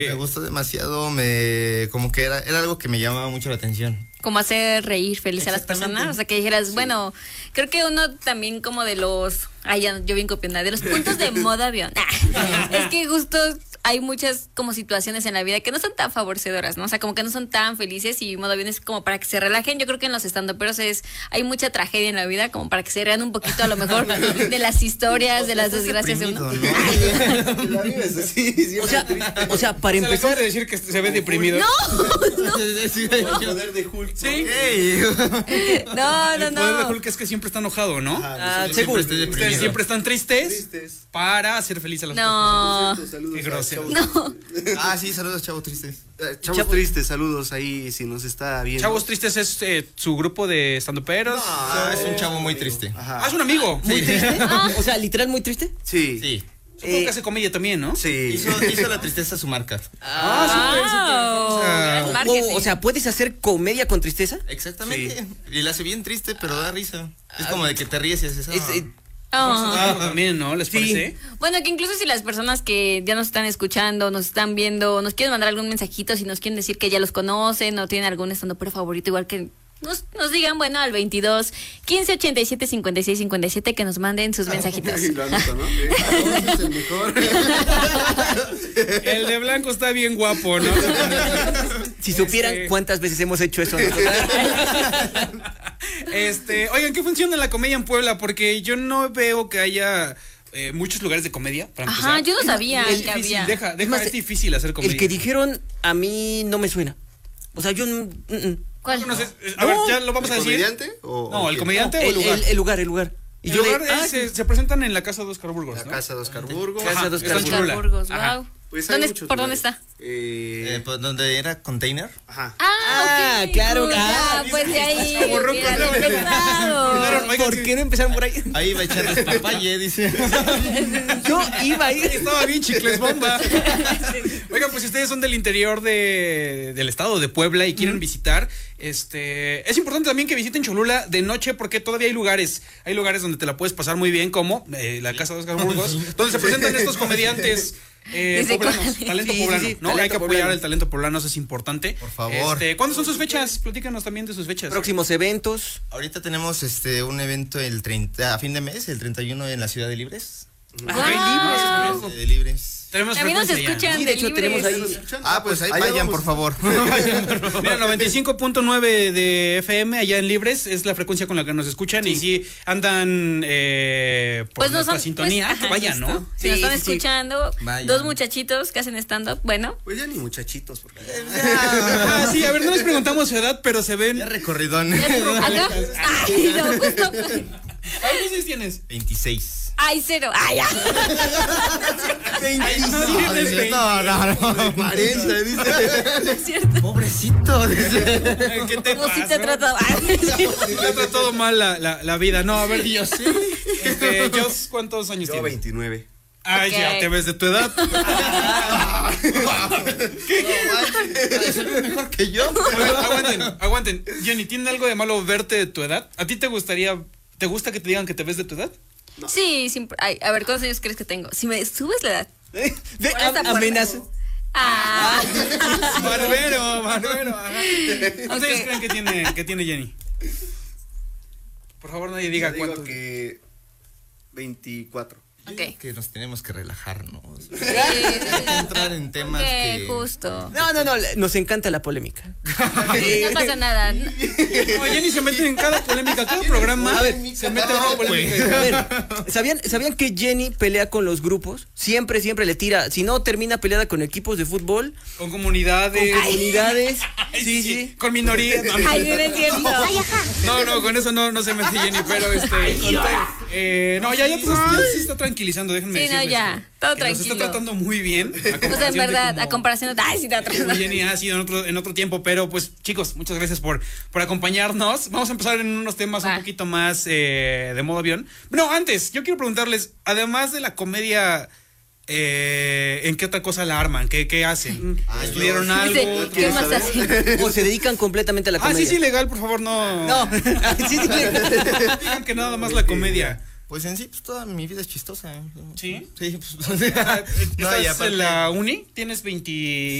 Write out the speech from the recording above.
Me gustó demasiado, como que era algo que me llamaba mucho la atención. Como hacer reír feliz a las personas, o sea, que dijeras, bueno, creo que uno también como de los, yo bien copiona, de los puntos de modo avión, es que justo hay muchas como situaciones en la vida que no son tan favorecedoras, ¿no? O sea, como que no son tan felices y modo avión es como para que se relajen. Yo creo que en los estandoperos hay mucha tragedia en la vida como para que se rean un poquito a lo mejor de las historias, de las desgracias de uno. O sea, para empezar de decir que se ve deprimido. No. El poder de Hulk. Sí. No. El poder de Hulk es que siempre está enojado, ¿no? seguro. Ustedes siempre están tristes para hacer feliz a las personas. Saludos. Qué grosero. No. Sí, saludos, Chavos Tristes. Chavos Tristes, saludos ahí si nos está viendo. Chavos Tristes es su grupo de estandoperos. Es un chavo muy triste. Es un amigo. ¿Muy triste? O sea, literal muy triste. Sí. Supongo que hace comedia también, ¿no? Sí. Hizo la tristeza su marca. Gran marketing. O sea, ¿puedes hacer comedia con tristeza? Exactamente. Sí. Y la hace bien triste, pero da risa. Es como de que te ríes y haces También, ¿no? ¿Les parece? Bueno, que incluso si las personas que ya nos están escuchando, nos están viendo, nos quieren mandar algún mensajito, si nos quieren decir que ya los conocen o tienen algún estandopero favorito, igual que nos digan, bueno, al 22 15 87 56 57 que nos manden sus mensajitos. La nota, ¿no? Es el mejor. El de blanco está bien guapo, ¿no? Si supieran cuántas veces hemos hecho eso nosotros. Oigan, ¿qué funciona la comedia en Puebla? Porque yo no veo que haya muchos lugares de comedia. Para empezar. Yo no sabía que había. Es difícil hacer comedia. El que dijeron a mí no me suena. O sea, yo ¿Cuál? No sé, a ver, ya lo vamos a decir. ¿El comediante? No, ¿el comediante o el lugar? El lugar. Y el lugar se presentan en la casa de Oscar Burgos, La ¿no? casa de Oscar Burgos. Casa de Oscar Está en Cholula. Burgos, Ajá. wow. Pues hay muchos ¿Por dónde lugares. está? Pues donde era Container. Ajá. Ok, claro. pues de ahí. Como roco, hubieran empezado. ¿Por qué no empezaron por ahí? Ahí va a echar despapalle, dice. Yo iba ahí. Estaba bien chicles bomba. Oigan, pues si ustedes son del interior del estado de Puebla y quieren visitar, es importante también que visiten Cholula de noche porque todavía hay lugares donde te la puedes pasar muy bien, como la casa de Oscar Burgos, donde se presentan estos comediantes poblanos, talento poblano, sí, ¿no? talento Hay que apoyar poblano. el talento poblano, eso es importante. Por favor. ¿Cuándo son sus fechas? Platícanos también de sus fechas. Próximos eventos. Ahorita tenemos un evento a fin de mes, el 31 en la ciudad de Libres. De Libres. También nos escuchan Sí, de hecho, tenemos ahí. Pues ahí Allá vayan, vamos. por favor. Mira, 95.9 de FM allá en Libres es la frecuencia con la que nos escuchan y si andan por Pues no nuestra son, sintonía, pues, que vayan, justo. ¿no? Si nos están sí. escuchando, Vayan. dos muchachitos que hacen stand-up, bueno. Pues ya ni muchachitos. Porque... Sí, a ver, no les preguntamos su edad, pero se ven. Ya recorridón. ¿Acá? Ay, no, justo. ¿Cuántos años tienes? 26. Ay, cero. Ay, ya. 26. No. 40, dice. No es cierto. Pobrecito. ¿Qué te ¿Cómo si pasa? te ha tratado? Te ha tratado mal la vida. No, a ver, Dios. Jos, ¿cuántos años Yo tienes? 29. Ay, Ok. ya te ves de tu edad. Eso es mejor que yo. Aguanten. Jenny, ¿tiene algo de malo verte de tu edad? ¿A ti te gusta que te digan que te ves de tu edad? No. Sí, ay, a ver, ¿cuántos años crees que tengo? Si me subes la edad. Ve, Por esta puerta. amenaza. Barbero. Ajá. ¿Cuántos años Ok. creen que tiene Jenny? Por favor, nadie diga Yo digo cuántos. que 24. Ok. Que nos tenemos que relajarnos. Sí. Entrar en temas que... Justo. No, nos encanta la polémica. No pasa nada. No, Jenny se mete en cada polémica, cada programa A ver, se mete en una polémica. A ver, ¿sabían que Jenny pelea con los grupos? Siempre le tira. Si no, termina peleada con equipos de fútbol, Con comunidades. con comunidades. Ay, Sí. Con minorías. Ay, no entiendo. No, con eso no se mete Jenny, pero no, ya se está tranquilizando, déjenme Sí, no, decirles ya, todo que nos está tranquilo. tratando muy bien. O sea, en verdad, a comparación de... Ay, sí, te atrasas. Jenny ha sido en otro tiempo, pero pues chicos, muchas gracias por acompañarnos. Vamos a empezar en unos temas un poquito más de modo avión. No, antes, yo quiero preguntarles, además de la comedia, ¿en qué otra cosa la arman? ¿Qué hacen? ¿Estudiaron algo? Dice, ¿qué más hacen? O se dedican completamente a la comedia. Sí, legal, por favor, no. No. Sí. Digan que nada más la comedia. Pues en sí, pues toda mi vida es chistosa. ¿Sí? Sí, pues. No, y ¿Estás aparte- en la uni? ¿Tienes 20